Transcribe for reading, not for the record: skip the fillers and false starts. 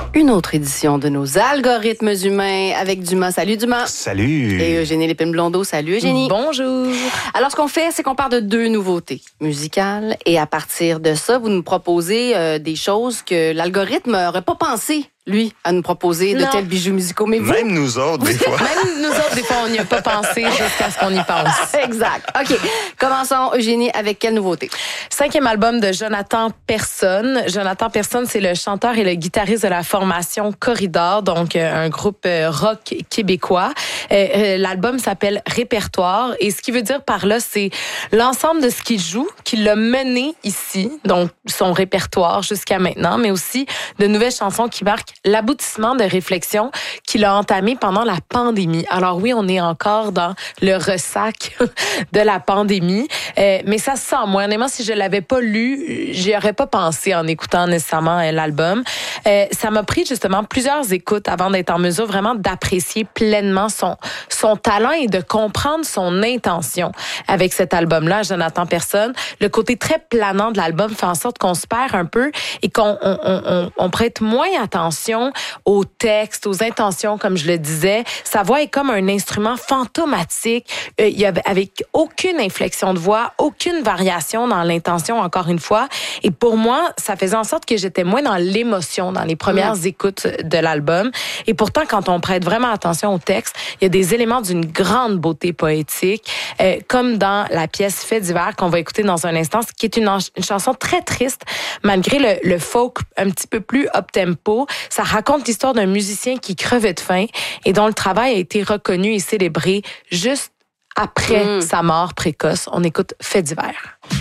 Une autre édition de nos algorithmes humains avec Dumas. Salut Dumas. Salut. Et Eugénie Lépine-Blondeau. Salut Eugénie. Bonjour. Alors, ce qu'on fait, c'est qu'on parle de 2 nouveautés musicales. Et à partir de ça, vous nous proposez des choses que l'algorithme n'aurait pas pensé, lui, à nous proposer de tels bijoux musicaux. Mais vous... Même nous autres, des fois. Même nous autres, des fois, on n'y a pas pensé jusqu'à ce qu'on y pense. Exact. OK. Commençons, Eugénie, avec quelle nouveauté? 5e album de Jonathan Personne. Jonathan Personne, c'est le chanteur et le guitariste de la formation Corridor, donc un groupe rock québécois. L'album s'appelle Répertoire et ce qui veut dire par là, c'est l'ensemble de ce qu'il joue, qu'il a mené ici, donc son répertoire jusqu'à maintenant, mais aussi de nouvelles chansons qui marquent l'aboutissement de réflexion qu'il a entamé pendant la pandémie. Alors oui, on est encore dans le ressac de la pandémie, mais ça se sent. Moi, honnêtement, si je l'avais pas lu, j'y aurais pas pensé en écoutant nécessairement l'album. Ça m'a pris justement plusieurs écoutes avant d'être en mesure vraiment d'apprécier pleinement son talent et de comprendre son intention avec cet album-là, Jonathan Personne. Le côté très planant de l'album fait en sorte qu'on se perd un peu et qu'on prête moins attention aux textes, aux intentions, comme je le disais. Sa voix est comme un instrument fantomatique, avec aucune inflexion de voix, aucune variation dans l'intention, encore une fois. Et pour moi, ça faisait en sorte que j'étais moins dans l'émotion dans les premières écoutes de l'album. Et pourtant, quand on prête vraiment attention au texte, il y a des éléments d'une grande beauté poétique, comme dans la pièce Fait d'hiver qu'on va écouter dans un instant, qui est une chanson très triste, malgré le folk un petit peu plus up-tempo. Ça raconte l'histoire d'un musicien qui crevait de faim et dont le travail a été reconnu et célébré juste après sa mort précoce. On écoute Fait d'hiver.